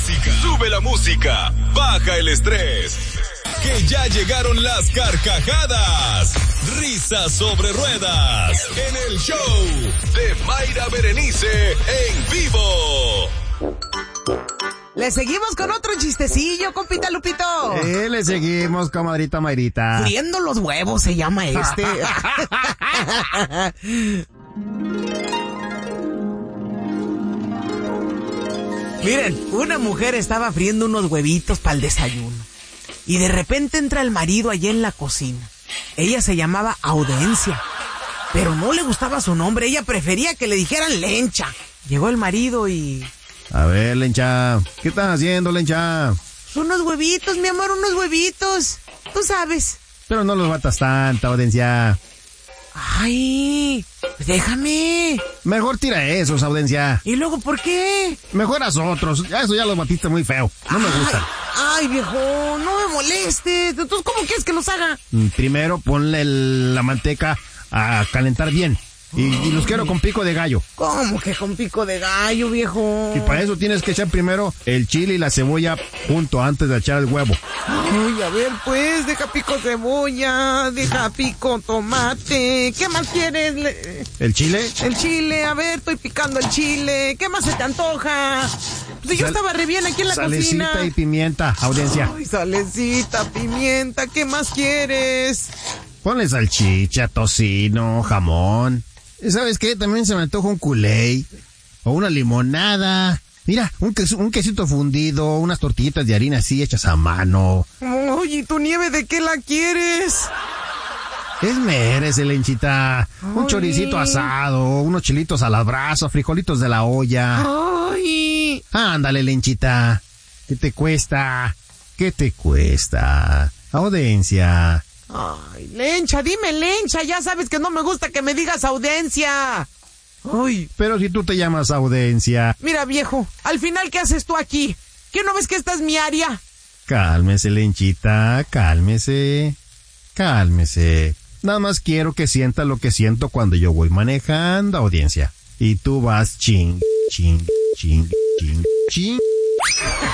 sube la música, baja el estrés. Que ya llegaron las carcajadas, risas sobre ruedas, en el show de Mayra Berenice en vivo. Le seguimos con otro chistecillo, compita Lupito. Le seguimos, comadrita Mayrita. Friendo los huevos se llama este. Miren, una mujer estaba friendo unos huevitos para el desayuno. Y de repente entra el marido allá en la cocina. Ella se llamaba Audencia, pero no le gustaba su nombre. Ella prefería que le dijeran Lencha. Llegó el marido y... A ver, Lencha, ¿qué estás haciendo, Lencha? Unos huevitos, mi amor, unos huevitos. Tú sabes. Pero no los batas tanto, Audencia. Ay, déjame. Mejor tira esos, Audencia. ¿Y luego por qué? Mejor haz otros. Eso ya los batiste muy feo. No me gustan. Ay, viejo, no me molestes. Entonces, ¿cómo quieres que los haga? Primero ponle la manteca a calentar bien. Y los quiero con pico de gallo. ¿Cómo que con pico de gallo, viejo? Y para eso tienes que echar primero el chile y la cebolla junto antes de echar el huevo. Ay, a ver, pues, deja pico cebolla, deja pico tomate. ¿Qué más quieres? ¿El chile? El chile, a ver, estoy picando el chile. ¿Qué más se te antoja? Pues yo estaba re bien aquí en la cocina. Salecita y pimienta, Audencia. Ay, salecita, pimienta, ¿qué más quieres? Ponle salchicha, tocino, jamón. ¿Sabes qué? También se me antoja un culé o una limonada. Mira, un quesito fundido, unas tortillitas de harina así hechas a mano. Oye, ¿y tu nieve de qué la quieres? Esmérese, Lenchita. Un choricito asado, unos chilitos a la brasa, frijolitos de la olla. Ay. Ándale, Lenchita. ¿Qué te cuesta? ¿Qué te cuesta? Audencia. Ay, Lencha, dime Lencha, ya sabes que no me gusta que me digas Audencia. Uy. Pero si tú te llamas Audencia. Mira, viejo, al final, ¿qué haces tú aquí? ¿Qué no ves que esta es mi área? Cálmese, Lenchita, cálmese. Cálmese. Nada más quiero que sienta lo que siento cuando yo voy manejando, Audiencia. Y tú vas ching, ching, ching, ching, ching.